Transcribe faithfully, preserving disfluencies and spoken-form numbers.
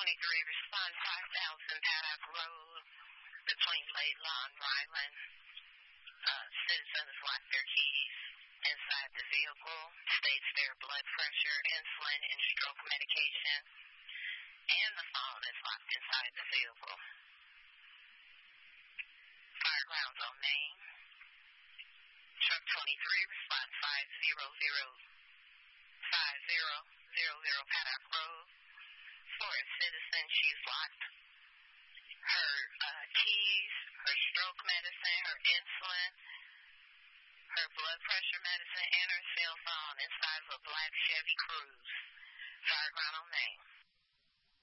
twenty-three, respond five thousand Paddock Road between Laidlaw and Ryland. Uh, citizens locked their keys inside the vehicle, states their blood pressure, insulin, and stroke medication, and the phone is locked inside the vehicle. Fired rounds on Main. Truck twenty-three, respond five zero zero five zero zero zero Paddock Road. For a citizen, she's locked her uh, keys, her stroke medicine, her insulin, her blood pressure medicine, and her cell phone inside of a black Chevy Cruze. Fired round on Main.